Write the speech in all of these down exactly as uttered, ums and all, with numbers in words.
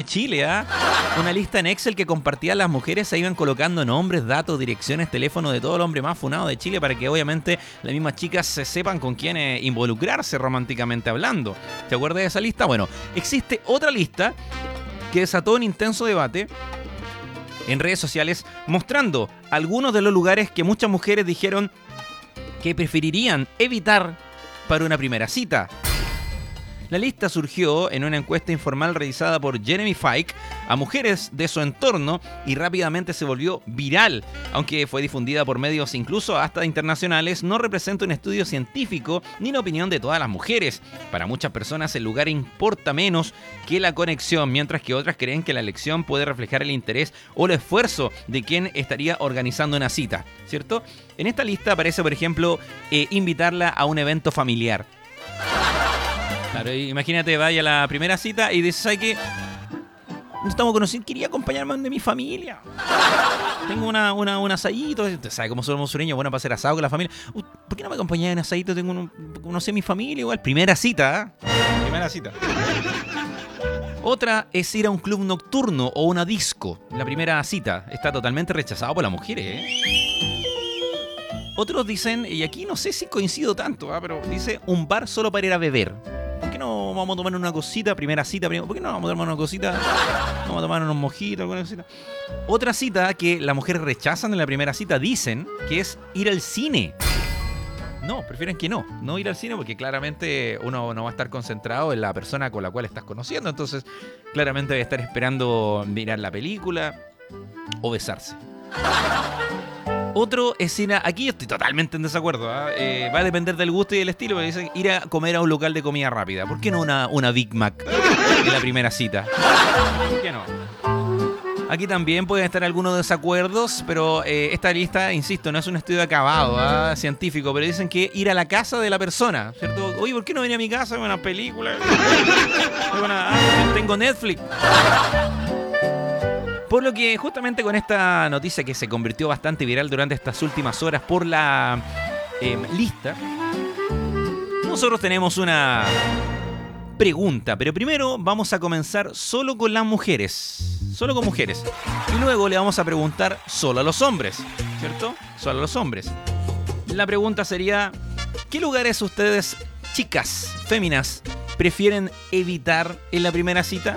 Chile, ¿ah? ¿eh? Una lista en Excel que compartían las mujeres, se iban colocando nombres, datos, direcciones, teléfono de todo el hombre más funado de Chile para que obviamente las mismas chicas se sepan con quién eh, involucrarse románticamente hablando. ¿Te acuerdas de esa lista? Bueno, existe otra lista que desató un intenso debate en redes sociales mostrando algunos de los lugares que muchas mujeres dijeron que preferirían evitar para una primera cita. La lista surgió en una encuesta informal realizada por Jeremy Fike a mujeres de su entorno y rápidamente se volvió viral. Aunque fue difundida por medios incluso hasta internacionales, no representa un estudio científico ni la opinión de todas las mujeres. Para muchas personas el lugar importa menos que la conexión, mientras que otras creen que la elección puede reflejar el interés o el esfuerzo de quien estaría organizando una cita, ¿cierto? En esta lista aparece, por ejemplo, eh, invitarla a un evento familiar. Claro, imagínate, vaya a la primera cita y dices, ¿sabes qué? No estamos conociendo, quería acompañarme de mi familia. Tengo una, una, un asadito, ¿sabes cómo somos sureños? Bueno, para hacer asado con la familia. ¿Por qué no me acompañás en asadito? Tengo un, conocí a mi familia igual. Primera cita, ¿eh? Primera cita. Otra es ir a un club nocturno o una disco. La primera cita está totalmente rechazado por las mujeres, ¿eh? Otros dicen, y aquí no sé si coincido tanto, ¿eh? Pero dice un bar solo para ir a beber. ¿Por qué no vamos a tomar una cosita? Primera cita, ¿por qué no vamos a tomar una cosita? Vamos a tomar unos mojitos, alguna cosita. Otra cita que las mujeres rechazan en la primera cita, dicen que es ir al cine. No, prefieren que no, no ir al cine porque claramente uno no va a estar concentrado en la persona con la cual estás conociendo. Entonces, claramente va a estar esperando mirar la película o besarse. Otro es ir a... Aquí yo estoy totalmente en desacuerdo, ¿eh? Eh, va a depender del gusto y del estilo, pero dicen ir a comer a un local de comida rápida. ¿Por qué no una, una Big Mac en la primera cita? ¿Por qué no? Aquí también pueden estar algunos desacuerdos, pero eh, esta lista, insisto, no es un estudio acabado, ¿eh? científico, pero dicen que ir a la casa de la persona, ¿cierto? Oye, ¿por qué no venir a mi casa? Hay una película. Una, ah, tengo Netflix. Por lo que justamente con esta noticia que se convirtió bastante viral durante estas últimas horas por la eh, lista, nosotros tenemos una pregunta, pero primero vamos a comenzar solo con las mujeres, solo con mujeres, y luego le vamos a preguntar solo a los hombres, ¿cierto? Solo a los hombres. La pregunta sería, ¿qué lugares ustedes, chicas, féminas, prefieren evitar en la primera cita?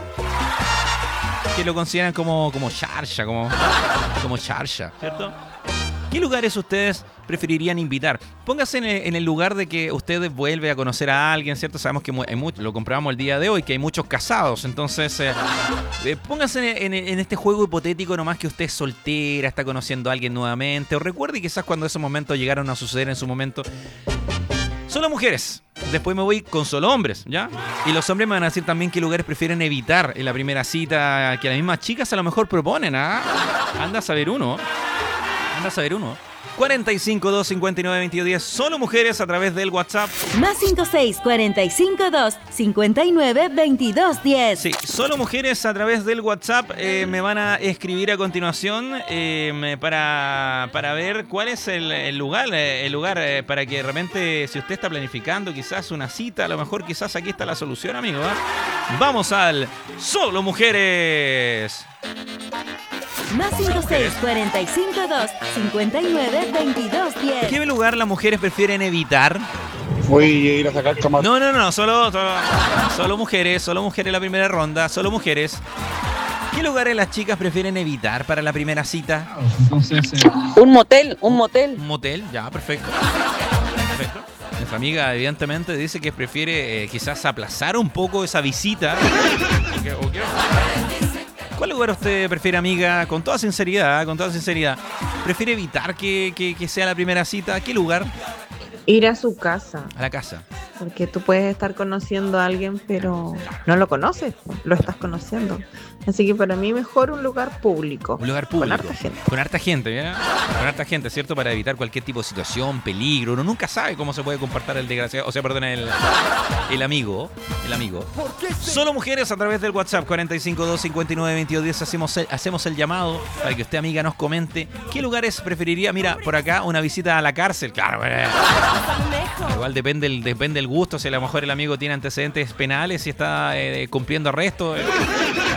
Que lo consideran como, como charcha, como, como charcha, ¿cierto? ¿Qué lugares ustedes preferirían invitar? Póngase en el, en el lugar de que ustedes vuelven a conocer a alguien, ¿cierto? Sabemos que hay mucho, lo comprobamos el día de hoy, que hay muchos casados. Entonces, eh, eh, póngase en, en, en este juego hipotético nomás que usted es soltera, está conociendo a alguien nuevamente. O recuerde quizás cuando esos momentos llegaron a suceder en su momento. Solo mujeres. Después me voy con solo hombres, ¿ya? Y los hombres me van a decir también qué lugares prefieren evitar en la primera cita que las mismas chicas a lo mejor proponen, ¿ah? Anda a saber uno. Anda a saber uno. cuarenta y cinco, dos cincuenta y nueve, veintidós diez. Solo mujeres a través del WhatsApp. Más cincuenta y seis, cuarenta y cinco, dos cincuenta y nueve, veintidós diez. Sí, solo mujeres a través del WhatsApp eh, me van a escribir a continuación eh, para, para ver cuál es el, el lugar, el lugar eh, para que de repente, si usted está planificando quizás una cita, a lo mejor quizás aquí está la solución, amigo, ¿eh? Vamos al Solo Mujeres. Más cincuenta y seis, cuarenta y cinco, dos cincuenta y nueve, veintidós diez. ¿Qué lugar las mujeres prefieren evitar? Voy a ir a sacar camarón. No, no, no, solo, solo, solo mujeres, solo mujeres la primera ronda, solo mujeres. ¿Qué lugares las chicas prefieren evitar para la primera cita? Entonces, eh... Un motel, un motel. Un motel, ya, perfecto. Perfecto. Nuestra amiga evidentemente dice que prefiere eh, quizás aplazar un poco esa visita. Okay, okay. ¿Cuál lugar usted prefiere, amiga? Con toda sinceridad, con toda sinceridad. ¿Prefiere evitar que, que, que sea la primera cita? ¿Qué lugar? Ir a su casa. A la casa. Porque tú puedes estar conociendo a alguien, pero no lo conoces, lo estás conociendo. Así que para mí mejor un lugar público. Un lugar público. Con harta gente. Con harta gente, ¿verdad? Con harta gente, ¿cierto? Para evitar cualquier tipo de situación, peligro. Uno nunca sabe cómo se puede comportar el desgraciado. O sea, perdón, el, el amigo. El amigo. Solo mujeres a través del WhatsApp cuarenta y cinco, dos cincuenta y nueve, veintidós diez. Hacemos el, hacemos el llamado para que usted, amiga, nos comente qué lugares preferiría. Mira, por acá, una visita a la cárcel. Claro, eh. Igual depende el, depende el gusto. Si a lo mejor el amigo tiene antecedentes penales y está eh, cumpliendo arresto. Eh.